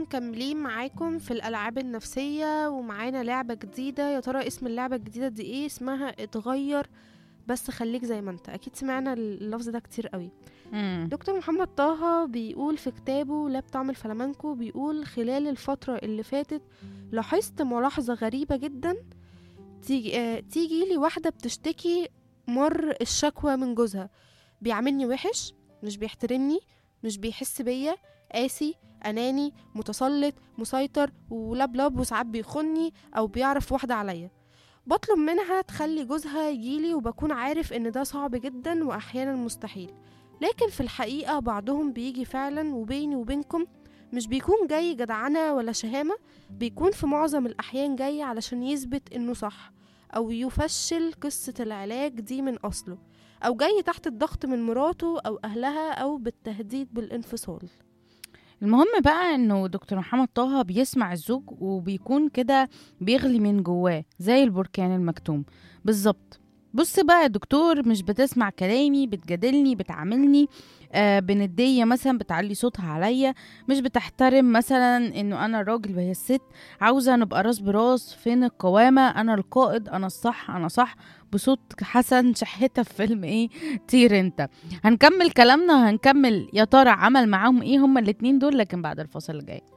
مكملين معاكم في الألعاب النفسية، ومعانا لعبة جديدة. يا ترى اسم اللعبة الجديدة دي ايه؟ اسمها اتغير بس خليك زي ما انت. اكيد سمعنا اللفظ ده كتير قوي. مم. دكتور محمد طه بيقول في كتابه لا بطعم الفلامنكو، بيقول خلال الفترة اللي فاتت لاحظت ملاحظة غريبة جدا. تيجي لي واحدة بتشتكي مر الشكوى من جوزها، بيعاملني وحش، مش بيحترمني، مش بيحس بيا، قاسي، أناني، متسلط، مسيطر ولبلب، وساعات بيخني أو بيعرف واحدة عليا. بطلب منها تخلي جوزها يجيلي، وبكون عارف إن ده صعب جدا وأحيانا مستحيل، لكن في الحقيقة بعضهم بيجي فعلا. وبيني وبينكم مش بيكون جاي جدعنة ولا شهامة، بيكون في معظم الأحيان جاي علشان يثبت إنه صح، أو يفشل قصة العلاج دي من أصله، أو جاي تحت الضغط من مراته أو أهلها، أو بالتهديد بالانفصال. المهم بقى انه دكتور محمد طه بيسمع الزوج وبيكون كده بيغلي من جواه زي البركان المكتوم بالظبط. بص بقى يا دكتور، مش بتسمع كلامي، بتجادلني، بتعاملني بندية مثلا، بتعلي صوتها عليا، مش بتحترم مثلا انه انا الراجل وهي الست، عاوزة نبقى راس براس، فين القوامة، انا القائد، انا الصح، انا صح، بصوت حسن شحتة في فيلم ايه، طير انت. هنكمل كلامنا وهنكمل يا ترى عمل معاهم ايه هما الاتنين دول، لكن بعد الفاصل الجاي.